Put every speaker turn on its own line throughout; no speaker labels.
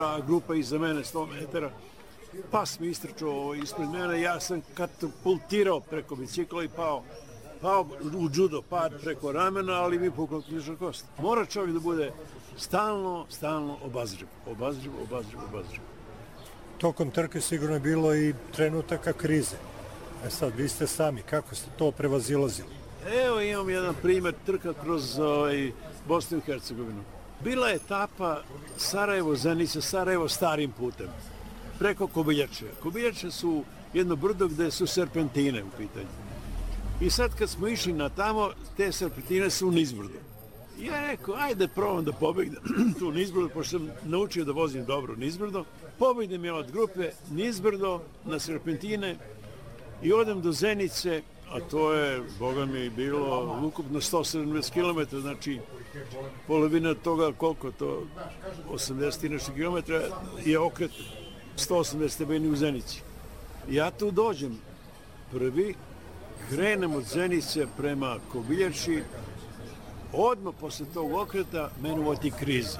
grupa iza mene 100 metara, pas mi istrčao ispred mene, ja sam katapultirao preko bicikla i pao u judo, pad preko ramena, ali mi pukla klična kost. Mora čovjek da bude stalno obazriv.
Tokom trke sigurno je bilo i trenutaka krize. Sad, vi ste sami, kako ste to prevazilazili?
Evo imam jedan primjer trka kroz Bosnu i Hercegovinu. Bila je etapa Sarajevo-Zenica, Sarajevo starim putem, preko Kobiljače. Kobiljače su jedno brdo gde su serpentine u pitanju. I sad kad smo išli na tamo, te serpentine su nizbrdo. Ja rekao, ajde probam da pobegnem tu nizbrdo, pošto sam naučio da vozim dobro nizbrdo. Pobegnem ja od grupe nizbrdo na serpentine i odem do Zenice, a to je, boga mi, bilo ukupno 170 km, znači polovina toga, koliko to, 80 nešto km je okret 180 stepeni u Zenici. Ja tu dođem prvi, krenem od Zenice prema Kobiljači, odmah posle tog okreta mene uvati kriza.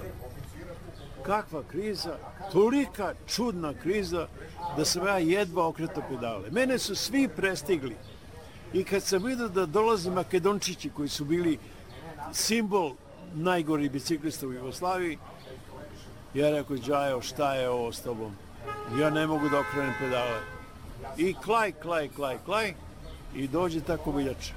Kakva kriza? Tolika čudna kriza da sam ja jedva okretao pedale. Mene su svi prestigli. I kad sam vidio da dolaze Makedončići koji su bili simbol najgorih biciklista u Jugoslaviji, ja rekao, Đajo, šta je ovo s tobom? Ja ne mogu da okrenem pedale. I klaj, i dođe ta Kobiljača.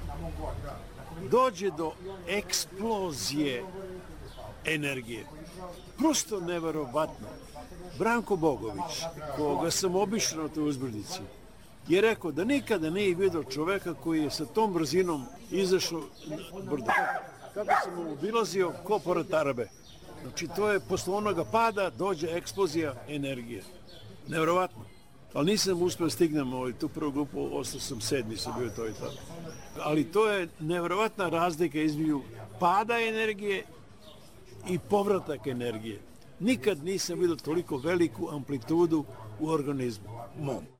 Dođe do eksplozije energije. Prosto neverovatno. Branko Bogović, koga sam obišao na toj uzbrdici, je rekao da nikada nije vidio čoveka koji je sa tom brzinom izašao brdo. Kako sam mu obilazio, ko pored Tarabe. Znači, to je posle onoga pada dođe eksplozija energije. Neverovatno. Ali nisam uspio stignem tu prvu grupu, ostao sam 7. sam bio to i tako. Ali to je neverovatna razlika između pada energije i povratak energije. Nikad nisam vidio toliko veliku amplitudu u organizmu mom.